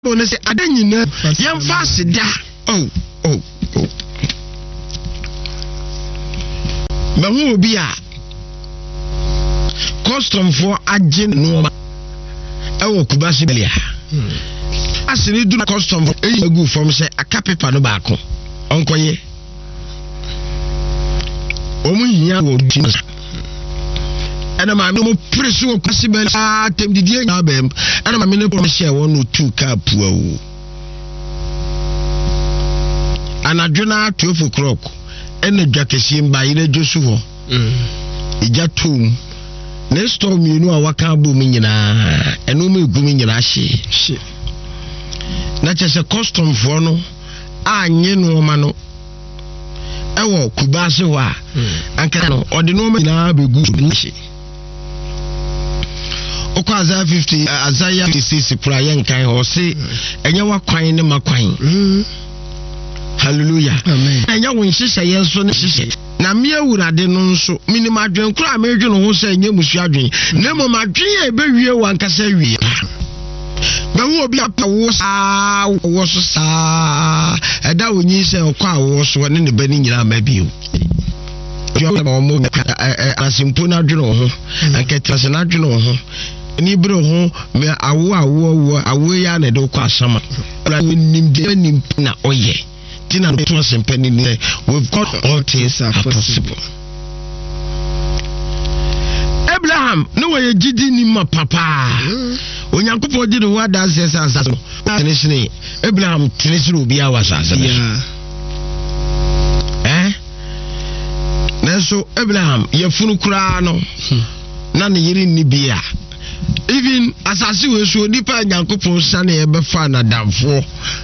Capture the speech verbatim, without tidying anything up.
Bible say adanyina yam fast da. Oh oh oh. Ba hu obi a custom for agent no e wo Kubasi belia. Asiri do custom for e gu from say aka paper no ba ko. Onkoye. Omu hiya wo di. Ana ma me mo press wo Kubasi belia tem didie nya bem. Ana ma me ne pro share one or two cap wo. Anadwona twelve o'clock ene dwakesi mba ire josu ho mm ija tum ne storm yinu a waka bo mi nyina eno ma egu mi nyina hye hye na chese custom for no anye no ma no ewo Kubasi ho a anka no ode no ma nyina be gu hye okwa Isaiah fifty Isaiah fifty-six prayer nkan ho se enye wakwan ne makwan mm hallelujah amen enya won hihye yenso ne hihye na me awurade no nso minima adwen kura me dwene ho se enye musu adwen na mo madwen e be wie wan kasa wie ba wo obi apawo sa wo so sa eda onyi se okwa wo so ne ne bani nyina ma bio yo ba mo asimpo na dwene ho anketa se na dwene ho ni bro ho me awo awo awo ya na de kwa asama na nim de nim na oye. We've got all things are possible. Abraham, no way did ni papa. When you could did what does this answer? Abraham Tennessee will be ours. Eh? So Abraham, your funu crano. None yerin ni bia. Even as I see, we should depend on Kupo Sunny ever find a damn for.